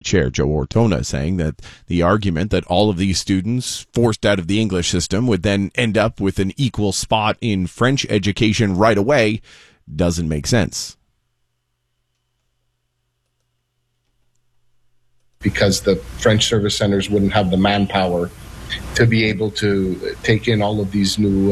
chair, Joe Ortona, saying that the argument that all of these students forced out of the English system would then end up with an equal spot in French education right away doesn't make sense. Because the French service centers wouldn't have the manpower to be able to take in all of these new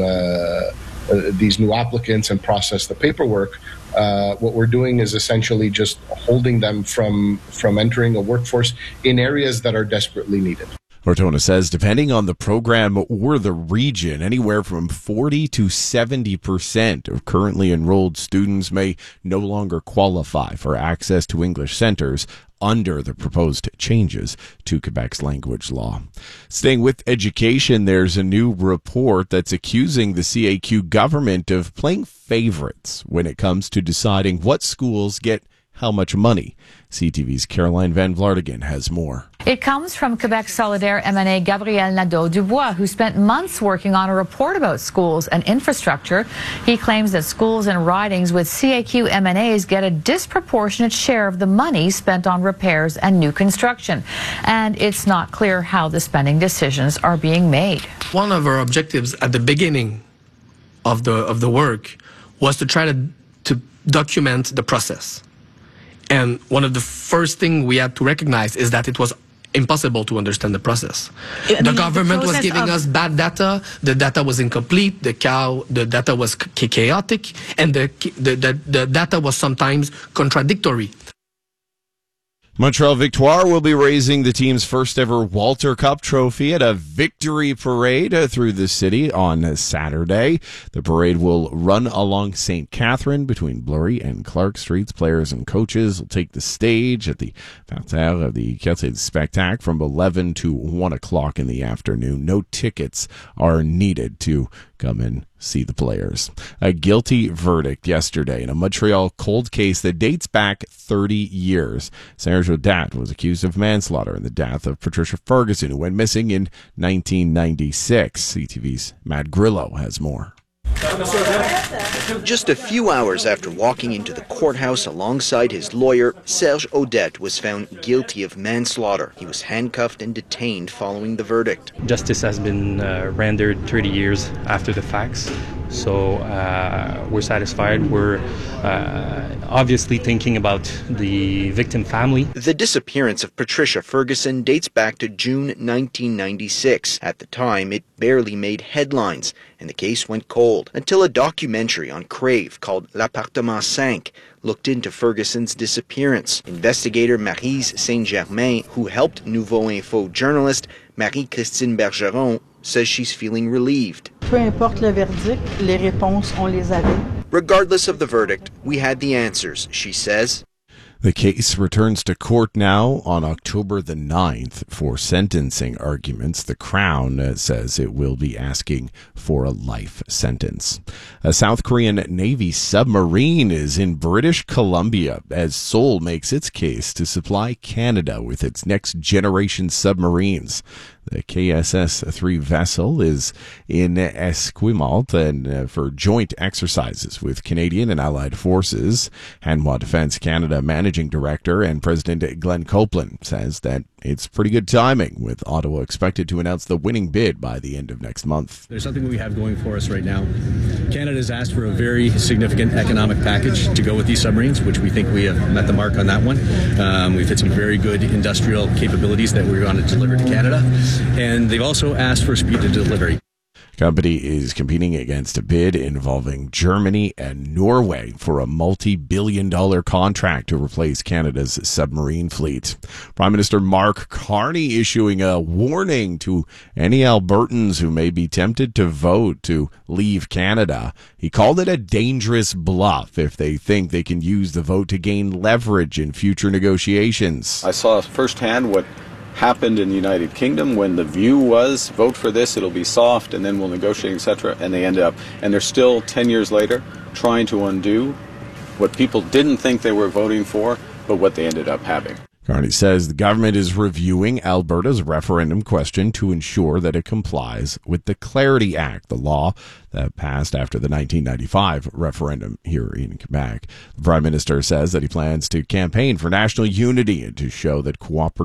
applicants and process the paperwork. What we're doing is essentially just holding them from entering a workforce in areas that are desperately needed. Ortona says depending on the program or the region, anywhere from 40 to 70% of currently enrolled students may no longer qualify for access to English centers under the proposed changes to Quebec's language law. Staying with education, there's a new report that's accusing the CAQ government of playing favorites when it comes to deciding what schools get how much money. CTV's Caroline Van Vlartigan has more. It comes from Quebec Solidaire MNA Gabriel Nadeau-Dubois, who spent months working on a report about schools and infrastructure. He claims that schools and ridings with CAQ MNAs get a disproportionate share of the money spent on repairs and new construction. And it's not clear how the spending decisions are being made. One of our objectives at the beginning of the work was to try to document the process. And one of the first things we had to recognize is that it was impossible to understand the process. The government was giving us bad data, the data was incomplete, the data was chaotic, and the data was sometimes contradictory. Montreal Victoire will be raising the team's first ever Walter Cup trophy at a victory parade through the city on Saturday. The parade will run along St. Catherine between Bleury and Clark Streets. Players and coaches will take the stage at the parterre of the Quartier du Spectacle from 11 to 1 o'clock in the afternoon. No tickets are needed to come and see the players. A guilty verdict yesterday in a Montreal cold case that dates back 30 years. Serge Audet was accused of manslaughter in the death of Patricia Ferguson, who went missing in 1996. CTV's Matt Grillo has more. Just a few hours after walking into the courthouse alongside his lawyer, Serge Audet was found guilty of manslaughter. He was handcuffed and detained following the verdict. Justice has been rendered 30 years after the facts, so we're satisfied. We're obviously thinking about the victim family. The disappearance of Patricia Ferguson dates back to June 1996. At the time, it barely made headlines, and the case went cold until a documentary on Crave called L'Appartement 5 looked into Ferguson's disappearance. Investigator Maryse Saint-Germain, who helped Nouveau Info journalist Marie-Christine Bergeron, says she's feeling relieved. Peu importe le verdict, les réponses, on les avait. Regardless of the verdict, we had the answers, she says. The case returns to court now on October the 9th for sentencing arguments. The Crown says it will be asking for a life sentence. A South Korean Navy submarine is in British Columbia as Seoul makes its case to supply Canada with its next generation submarines. The KSS-3 vessel is in Esquimalt and for joint exercises with Canadian and Allied forces. Hanwha Defence Canada Managing Director and President Glenn Copeland says that it's pretty good timing, with Ottawa expected to announce the winning bid by the end of next month. There's something we have going for us right now. Canada's asked for a very significant economic package to go with these submarines, which we think we have met the mark on that one. We've hit some very good industrial capabilities that we want to deliver to Canada. And they've also asked for speed of delivery. Company is competing against a bid involving Germany and Norway for a multi-billion-dollar contract to replace Canada's submarine fleet. Prime Minister Mark Carney issuing a warning to any Albertans who may be tempted to vote to leave Canada. He called it a dangerous bluff if they think they can use the vote to gain leverage in future negotiations. I saw firsthand what happened in the United Kingdom when the view was vote for this, it'll be soft, and then we'll negotiate, etc. And they ended up, and they're still 10 years later trying to undo what people didn't think they were voting for, but what they ended up having. Carney says the government is reviewing Alberta's referendum question to ensure that it complies with the Clarity Act, the law that passed after the 1995 referendum here in Quebec. The Prime Minister says that he plans to campaign for national unity and to show that cooperative